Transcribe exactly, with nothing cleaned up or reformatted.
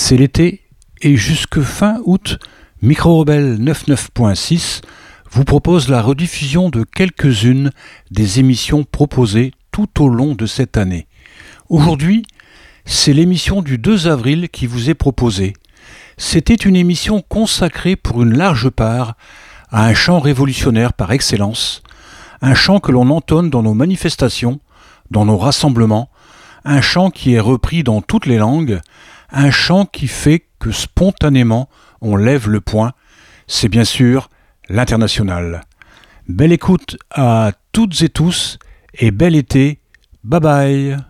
C'est l'été et jusque fin août, Micro Rebelle quatre-vingt-neuf point six vous propose la rediffusion de quelques-unes des émissions proposées tout au long de cette année. Aujourd'hui, c'est l'émission du deux avril qui vous est proposée. C'était une émission consacrée pour une large part à un chant révolutionnaire par excellence, un chant que l'on entonne dans nos manifestations, dans nos rassemblements, un chant qui est repris dans toutes les langues, un chant qui fait que spontanément on lève le poing, c'est bien sûr l'Internationale. Belle écoute à toutes et tous et bel été, bye bye.